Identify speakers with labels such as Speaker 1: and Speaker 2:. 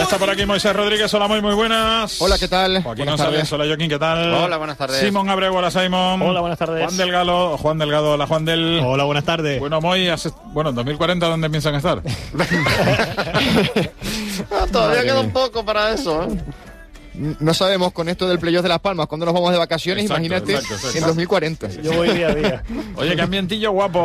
Speaker 1: está por aquí Moisés Rodríguez. Hola, muy buenas.
Speaker 2: Hola, ¿qué tal?
Speaker 1: Joaquín González. Hola, Joaquín, ¿qué tal?
Speaker 3: Hola, buenas tardes.
Speaker 1: Simón Abreu, hola, Simón.
Speaker 4: Hola, buenas tardes.
Speaker 1: Juan Delgado, hola, Juan del.
Speaker 4: Hola, buenas tardes.
Speaker 1: Bueno, Moy, en 2040, ¿dónde piensan estar?
Speaker 3: Todavía queda un poco para eso, ¿eh?
Speaker 2: No sabemos con esto del playoff de Las Palmas cuándo nos vamos de vacaciones,
Speaker 1: Exacto,
Speaker 2: imagínate
Speaker 1: exacto.
Speaker 2: en 2040.
Speaker 4: Yo voy día a día.
Speaker 1: Oye, qué ambientillo guapo.